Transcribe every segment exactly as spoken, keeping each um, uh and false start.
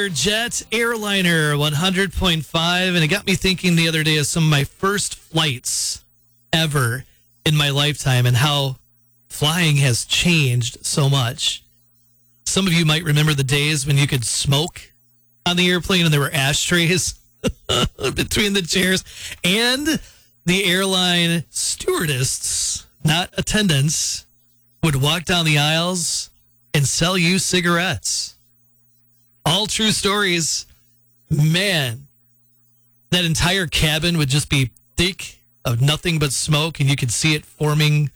Jet Airliner one hundred point five, and it got me thinking the other day of some of my first flights ever in my lifetime and how flying has changed so much. Some of you might remember the days when you could smoke on the airplane and there were ashtrays between the chairs, and the airline stewardess, not attendants, would walk down the aisles and sell you cigarettes. All true stories. Man, that entire cabin would just be thick of nothing but smoke, and you could see it forming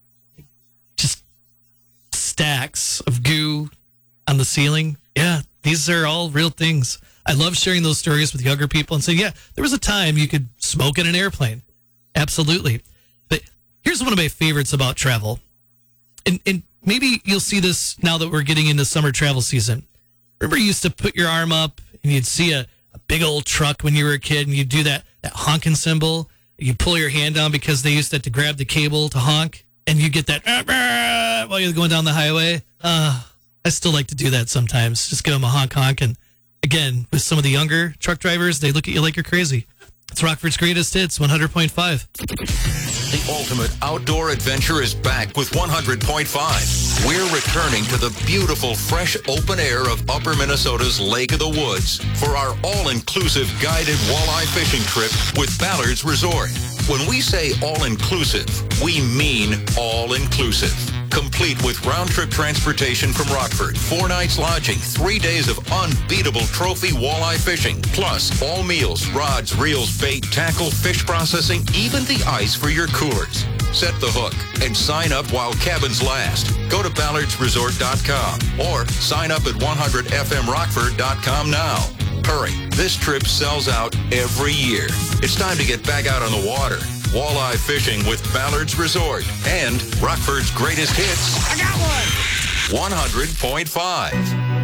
just stacks of goo on the ceiling. Yeah, these are all real things. I love sharing those stories with younger people and saying, yeah, there was a time you could smoke in an airplane. Absolutely. But here's one of my favorites about travel. And, and maybe you'll see this now that we're getting into summer travel season. Remember you used to put your arm up and you'd see a, a big old truck when you were a kid, and you'd do that, that honking symbol. You pull your hand down because they used to, have to grab the cable to honk, and you get that ah, ah, while you're going down the highway. Uh, I still like to do that sometimes. Just give them a honk honk. And again, with some of the younger truck drivers, they look at you like you're crazy. It's Rockford's Greatest Hits, one hundred point five. The ultimate outdoor adventure is back with one hundred point five. We're returning to the beautiful, fresh, open air of Upper Minnesota's Lake of the Woods for our all-inclusive guided walleye fishing trip with Ballard's Resort. When we say all-inclusive, we mean all-inclusive. Complete with round-trip transportation from Rockford, four nights lodging, three days of unbeatable trophy walleye fishing, plus all meals, rods, reels, bait, tackle, fish processing, even the ice for your coolers. Set the hook and sign up while cabins last. Go to ballards resort dot com or sign up at one hundred f m rockford dot com now. Hurry, this trip sells out every year. It's time to get back out on the water. Walleye fishing with Ballard's Resort and Rockford's Greatest Hits. I got one! one hundred point five.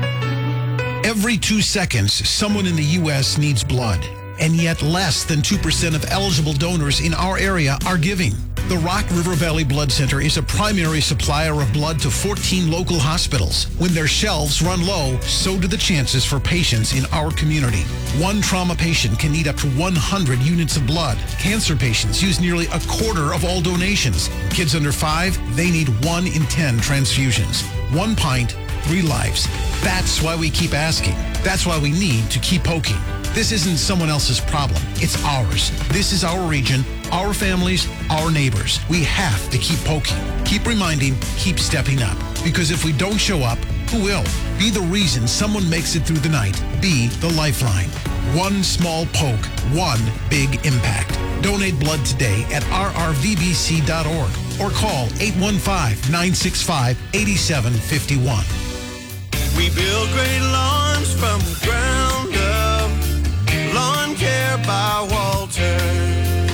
Every two seconds, someone in the U S needs blood, and yet less than two percent of eligible donors in our area are giving. The Rock River Valley Blood Center is a primary supplier of blood to fourteen local hospitals. When their shelves run low, so do the chances for patients in our community. One trauma patient can need up to one hundred units of blood. Cancer patients use nearly a quarter of all donations. Kids under five, they need one in ten transfusions. One pint, three lives. That's why we keep asking. That's why we need to keep poking. This isn't someone else's problem. It's ours. This is our region, our families, our neighbors. We have to keep poking, keep reminding, keep stepping up. Because if we don't show up, who will? Be the reason someone makes it through the night. Be the lifeline. One small poke, one big impact. Donate blood today at r r v b c dot org or call eight one five, nine six five, eight seven five one. We build great lawns from the ground up. Lawn Care by Walter.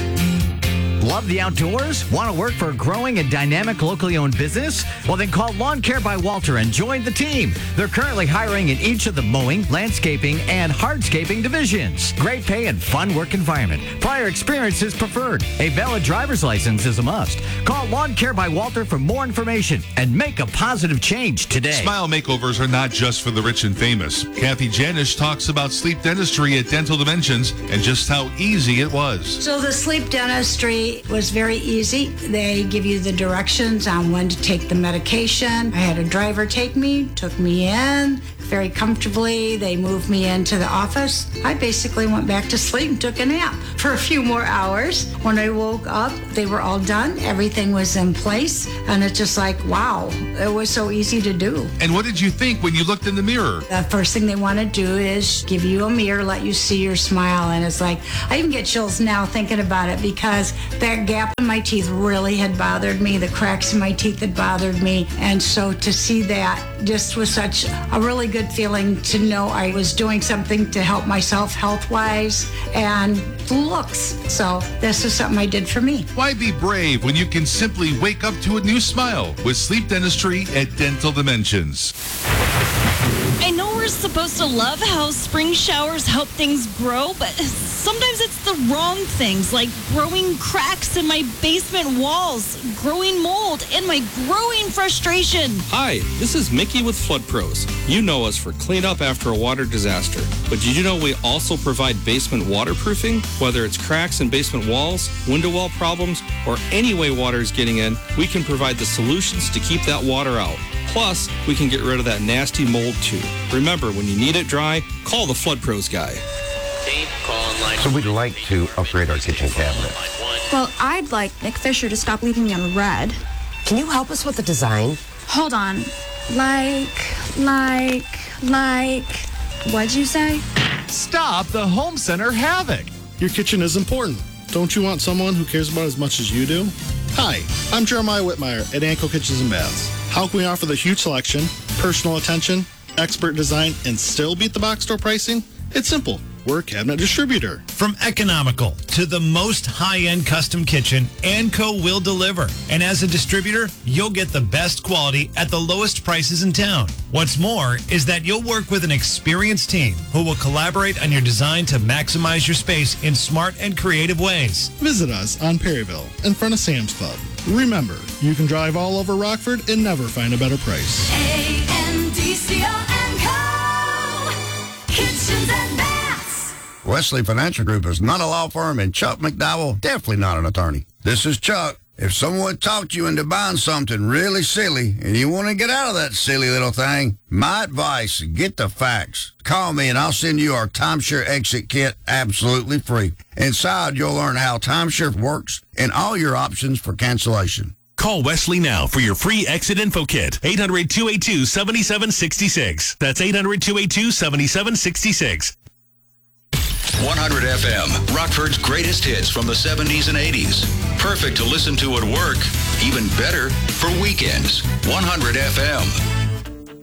Love the outdoors? Want to work for a growing and dynamic locally owned business? Well, then call Lawn Care by Walter and join the team. They're currently hiring in each of the mowing, landscaping, and hardscaping divisions. Great pay and fun work environment. Prior experience is preferred. A valid driver's license is a must. Call Lawn Care by Walter for more information and make a positive change today. Smile makeovers are not just for the rich and famous. Kathy Janish talks about sleep dentistry at Dental Dimensions and just how easy it was. So the sleep dentistry was very easy. They give you the directions on when to take the medication. I had a driver take me, took me in very comfortably. They moved me into the office. I basically went back to sleep and took a nap for a few more hours. When I woke up, they were all done. Everything was in place. And it's just like, wow, it was so easy to do. And what did you think when you looked in the mirror? The first thing they want to do is give you a mirror, let you see your smile. And it's like, I even get chills now thinking about it because that gap in my teeth really had bothered me. The cracks in my teeth had bothered me. And so to see that just was such a really good feeling to know I was doing something to help myself health-wise and looks. So this is something I did for me. Why be brave when you can simply wake up to a new smile with sleep dentistry at Dental Dimensions? I know we're just supposed to love how spring showers help things grow, but sometimes it's the wrong things, like growing cracks in my basement walls, growing mold, and my growing frustration. Hi, this is Mickey with Flood Pros. You know us for cleanup after a water disaster. But did you know we also provide basement waterproofing? Whether it's cracks in basement walls, window well problems, or any way water is getting in, we can provide the solutions to keep that water out. Plus, we can get rid of that nasty mold too. Remember, when you need it dry, call the Flood Pros guy. So we'd like to upgrade our kitchen cabinet. Well, I'd like Nick Fisher to stop leaving me on red. Can you help us with the design? Hold on. Like, like, like, what'd you say? Stop the home center havoc. Your kitchen is important. Don't you want someone who cares about it as much as you do? Hi, I'm Jeremiah Whitmire at Anco Kitchens and Baths. How can we offer the huge selection, personal attention, expert design, and still beat the box store pricing? It's simple. We're a cabinet distributor. From economical to the most high-end custom kitchen, Anco will deliver. And as a distributor, you'll get the best quality at the lowest prices in town. What's more is that you'll work with an experienced team who will collaborate on your design to maximize your space in smart and creative ways. Visit us on Perryville in front of Sam's Club. Remember, you can drive all over Rockford and never find a better price. A N D C O and Co. Kitchens and Baths. Wesley Financial Group is not a law firm, and Chuck McDowell, definitely not an attorney. This is Chuck. If someone talked you into buying something really silly and you want to get out of that silly little thing, my advice, get the facts. Call me and I'll send you our timeshare exit kit absolutely free. Inside, you'll learn how timeshare works and all your options for cancellation. Call Wesley now for your free exit info kit. eight hundred, two eight two, seven seven six six. That's eight hundred, two eight two, seven seven six six. one hundred F M, Rockford's greatest hits from the seventies and eighties. Perfect to listen to at work, even better for weekends. one hundred F M.